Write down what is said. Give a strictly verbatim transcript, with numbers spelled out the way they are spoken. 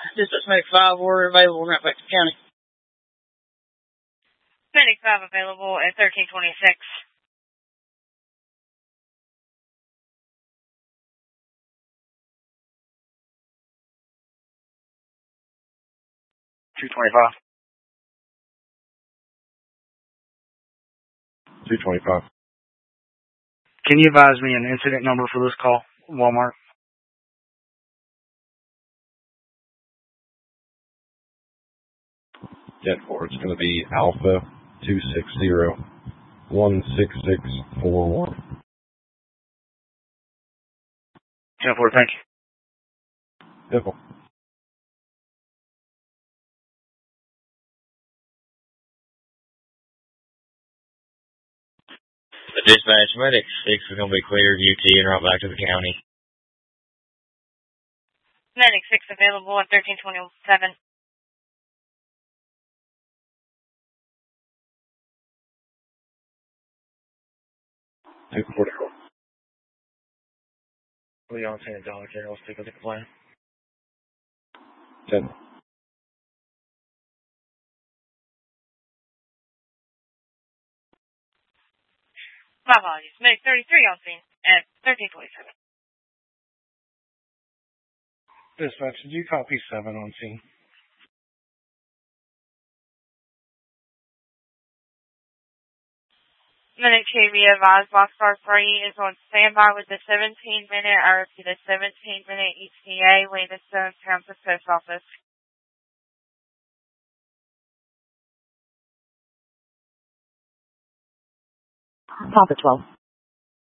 Dispatch Medic five, we're available right back to the county. Medic five available at thirteen twenty-six. two twenty-five. two twenty-five. Can you advise me an incident number for this call, Walmart? ten four, it's going to be Alpha two six zero, one six six four one. ten four, thank you. Simple. The dispatch medic six is going to be cleared U T and right back to the county. Medic six available at thirteen twenty-seven. two forty-four. Leon San Dollar Care, let's take a look at the plan. ten. My apologies. Medic thirty-three on scene at thirteen twenty-seven. Dispatch, did you copy seven on scene? Medic K B advised Boxcar three is on standby with the seventeen minute, or to the seventeen minute E T A, latest Stone Township Post Office. Papa twelve.